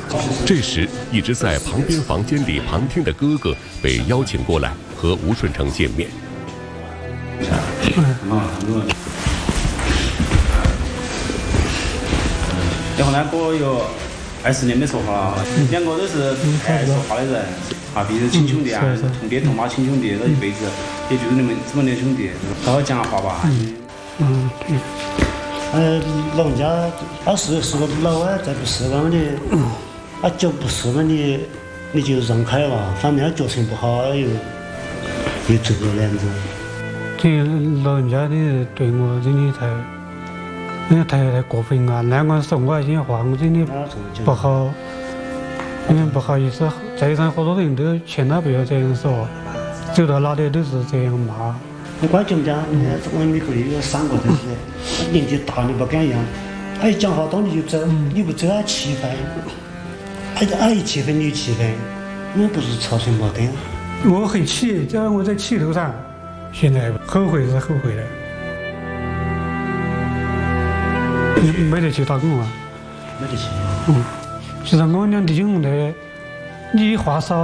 这时，一直在旁边房间里旁听的哥哥被邀请过来和吴顺成见面。 然后呢，过有20年没说话了，两个都是不爱说话的人，彼此亲兄弟啊，同爹同妈亲兄弟，这一辈子也就是你们这么点兄弟，好好讲话吧。 老人家是个老啊，再不是了你，就不是了你就让开了，反正脚程不好又这个样子。 这老人家的对我真的太过分了，那个说我一些话，我真的不好，不好意思，在场好多人都劝他不要这样说，走到哪里都是这样骂。 不管怎么讲，我们可以有3个就是年纪大你不敢让，讲好到你就走，你不走气愤，一气愤你就气愤，我们不是吵成矛盾。 我很气，只要我在气头上，现在后悔是后悔了。你没得去打工啊？ 没得去。 其实我们弟兄的，你话少，